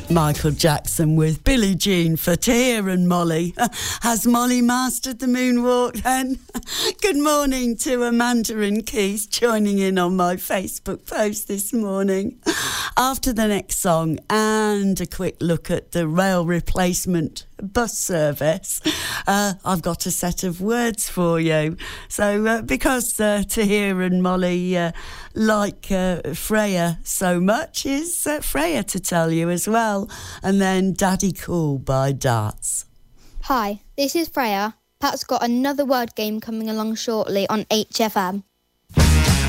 Michael Jackson with Billie Jean for Tahir and Molly. Has Molly mastered the moonwalk then? Good morning to Amanda and Keith joining in on my Facebook post this morning. After the next song and a quick look at the rail replacement bus service, I've got a set of words for you. So because Tahir and Molly like Freya so much, is Freya to tell you as well. And then Daddy Cool by Darts. Hi, this is Freya. Pat's got another word game coming along shortly on HFM.